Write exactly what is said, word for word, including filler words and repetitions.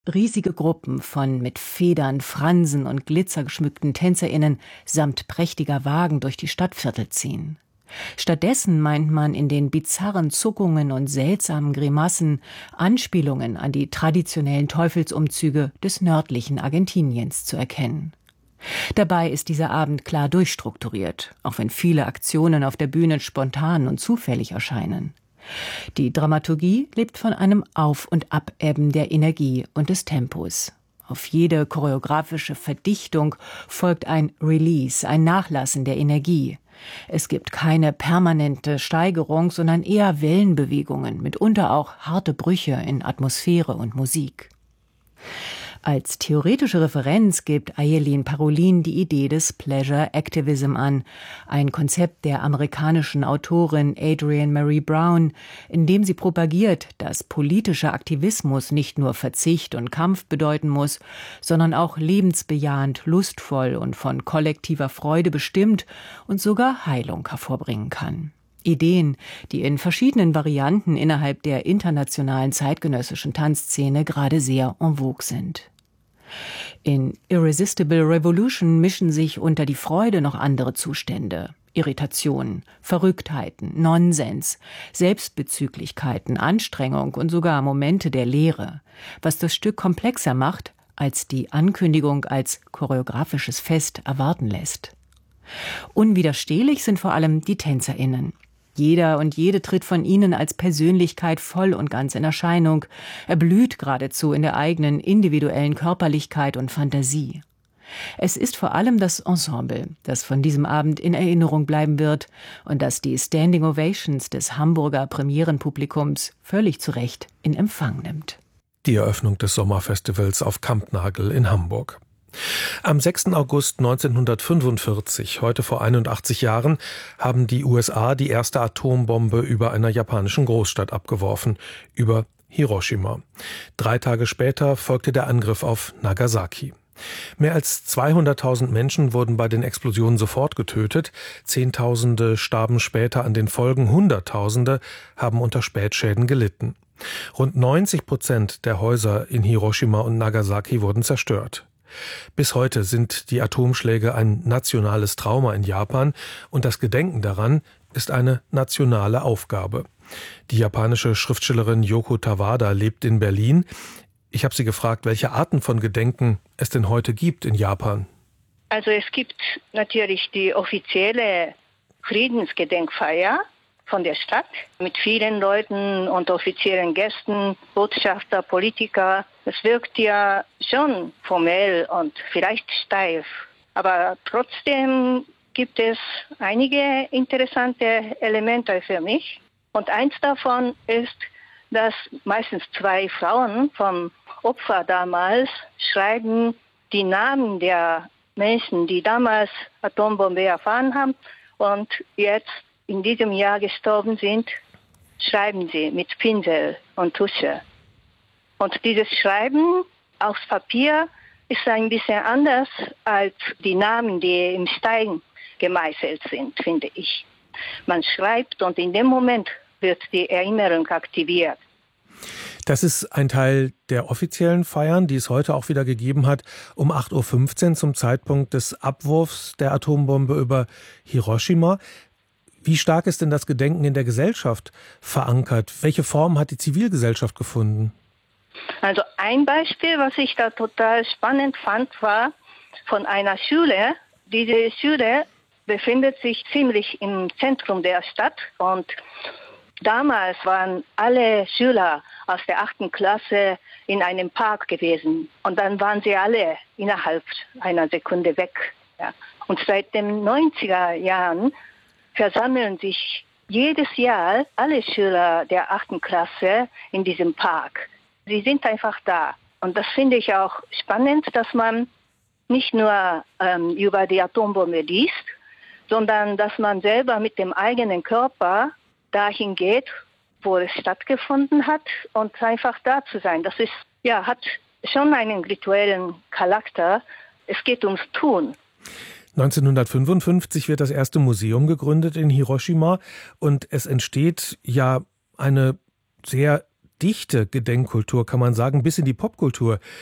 Riesige Gruppen von mit Federn, Fransen und Glitzer geschmückten TänzerInnen samt prächtiger Wagen durch die Stadtviertel ziehen. Stattdessen meint man in den bizarren Zuckungen und seltsamen Grimassen Anspielungen an die traditionellen Teufelsumzüge des nördlichen Argentiniens zu erkennen. Dabei ist dieser Abend klar durchstrukturiert, auch wenn viele Aktionen auf der Bühne spontan und zufällig erscheinen. Die Dramaturgie lebt von einem Auf- und Abebben der Energie und des Tempos. Auf jede choreografische Verdichtung folgt ein Release, ein Nachlassen der Energie. Es gibt keine permanente Steigerung, sondern eher Wellenbewegungen, mitunter auch harte Brüche in Atmosphäre und Musik. Als theoretische Referenz gibt Ayeleen Parolin die Idee des Pleasure Activism an, ein Konzept der amerikanischen Autorin Adrienne Marie Brown, in dem sie propagiert, dass politischer Aktivismus nicht nur Verzicht und Kampf bedeuten muss, sondern auch lebensbejahend, lustvoll und von kollektiver Freude bestimmt und sogar Heilung hervorbringen kann. Ideen, die in verschiedenen Varianten innerhalb der internationalen zeitgenössischen Tanzszene gerade sehr en vogue sind. In Irresistible Revolution mischen sich unter die Freude noch andere Zustände. Irritationen, Verrücktheiten, Nonsens, Selbstbezüglichkeiten, Anstrengung und sogar Momente der Leere, was das Stück komplexer macht, als die Ankündigung als choreografisches Fest erwarten lässt. Unwiderstehlich sind vor allem die TänzerInnen. Jeder und jede tritt von ihnen als Persönlichkeit voll und ganz in Erscheinung, erblüht geradezu in der eigenen individuellen Körperlichkeit und Fantasie. Es ist vor allem das Ensemble, das von diesem Abend in Erinnerung bleiben wird und das die Standing Ovations des Hamburger Premierenpublikums völlig zu Recht in Empfang nimmt. Die Eröffnung des Sommerfestivals auf Kampnagel in Hamburg. Am sechsten August neunzehnhundertfünfundvierzig, heute vor einundachtzig Jahren, haben die U S A die erste Atombombe über einer japanischen Großstadt abgeworfen, über Hiroshima. Drei Tage später folgte der Angriff auf Nagasaki. Mehr als zweihunderttausend Menschen wurden bei den Explosionen sofort getötet, Zehntausende starben später an den Folgen, Hunderttausende haben unter Spätschäden gelitten. Rund neunzig Prozent der Häuser in Hiroshima und Nagasaki wurden zerstört. Bis heute sind die Atomschläge ein nationales Trauma in Japan und das Gedenken daran ist eine nationale Aufgabe. Die japanische Schriftstellerin Yoko Tawada lebt in Berlin. Ich habe sie gefragt, welche Arten von Gedenken es denn heute gibt in Japan. Also es gibt natürlich die offizielle Friedensgedenkfeier von der Stadt mit vielen Leuten und offiziellen Gästen, Botschafter, Politiker. Es wirkt ja schon formell und vielleicht steif, aber trotzdem gibt es einige interessante Elemente für mich. Und eins davon ist, dass meistens zwei Frauen vom Opfer damals schreiben die Namen der Menschen, die damals Atombombe erfahren haben und jetzt in diesem Jahr gestorben sind, schreiben sie mit Pinsel und Tusche. Und dieses Schreiben aufs Papier ist ein bisschen anders als die Namen, die im Stein gemeißelt sind, finde ich. Man schreibt und in dem Moment wird die Erinnerung aktiviert. Das ist ein Teil der offiziellen Feiern, die es heute auch wieder gegeben hat, um acht Uhr fünfzehn zum Zeitpunkt des Abwurfs der Atombombe über Hiroshima. Wie stark ist denn das Gedenken in der Gesellschaft verankert? Welche Form hat die Zivilgesellschaft gefunden? Also ein Beispiel, was ich da total spannend fand, war von einer Schule. Diese Schule befindet sich ziemlich im Zentrum der Stadt und damals waren alle Schüler aus der achten Klasse in einem Park gewesen und dann waren sie alle innerhalb einer Sekunde weg. Ja. Und seit den neunziger Jahren versammeln sich jedes Jahr alle Schüler der achten Klasse in diesem Park. Sie sind einfach da. Und das finde ich auch spannend, dass man nicht nur ähm, über die Atombombe liest, sondern dass man selber mit dem eigenen Körper dahin geht, wo es stattgefunden hat und einfach da zu sein. Das ist, ja, hat schon einen rituellen Charakter. Es geht ums Tun. neunzehnhundertfünfundfünfzig wird das erste Museum gegründet in Hiroshima und es entsteht ja eine sehr dichte Gedenkkultur, kann man sagen, bis in die Popkultur